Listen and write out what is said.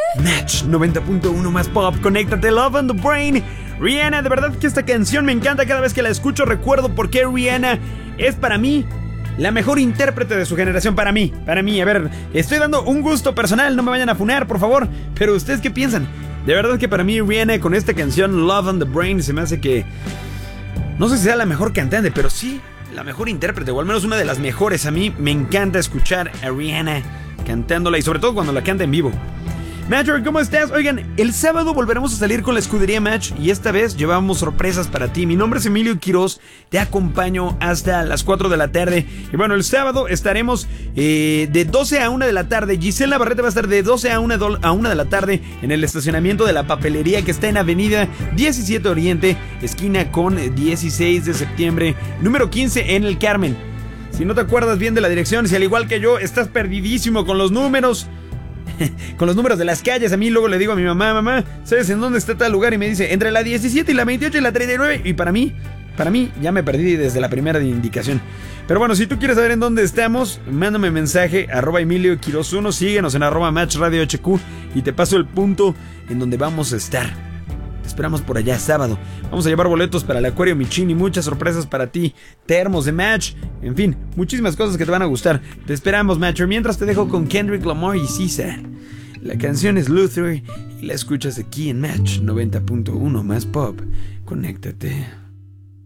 Match 90.1 más pop, conéctate, Love on the Brain. Rihanna, de verdad que esta canción me encanta. Cada vez que la escucho recuerdo por qué Rihanna es para mí la mejor intérprete de su generación. Para mí, a ver, estoy dando un gusto personal, no me vayan a funar, por favor. Pero ¿ustedes qué piensan? De verdad que para mí Rihanna con esta canción Love on the Brain se me hace que... no sé si sea la mejor cantante, pero sí la mejor intérprete, o al menos una de las mejores. A mí me encanta escuchar a Rihanna cantándola, y sobre todo cuando la canta en vivo. Matcher, ¿cómo estás? Oigan, el sábado volveremos a salir con la escudería Match y esta vez llevamos sorpresas para ti. Mi nombre es Emilio Quiroz, te acompaño hasta las 4 de la tarde. Y bueno, el sábado estaremos de 12 a 1 de la tarde. Gisela Barreta va a estar de 12 a 1 de la tarde en el estacionamiento de la papelería que está en Avenida 17 Oriente, esquina con 16 de septiembre, número 15 en el Carmen. Si no te acuerdas bien de la dirección, si al igual que yo estás perdidísimo con los números... con los números de las calles, a mí luego le digo a mi mamá, ¿sabes en dónde está tal lugar? Y me dice, entre la 17 y la 28 y la 39. Y para mí ya me perdí desde la primera indicación. Pero bueno, si tú quieres saber en dónde estamos, mándame mensaje, @Emilio Quiroz 1, síguenos en @Match Radio HQ y te paso el punto en donde vamos a estar. Te esperamos por allá sábado. Vamos a llevar boletos para el Acuario Michin y muchas sorpresas para ti, termos de Match, en fin, muchísimas cosas que te van a gustar. Te esperamos, Matcher. Mientras te dejo con Kendrick Lamar y Caesar. La canción es Luther y la escuchas aquí en Match 90.1 más pop. Conéctate.